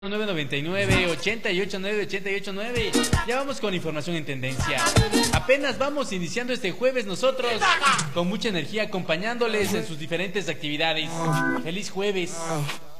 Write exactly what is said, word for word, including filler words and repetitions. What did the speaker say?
nueve noventa y nueve, ochenta y ocho nueve, ochenta y ocho nueve. Ya vamos con información en tendencia. Apenas vamos iniciando este jueves nosotros con mucha energía acompañándoles en sus diferentes actividades. Feliz jueves.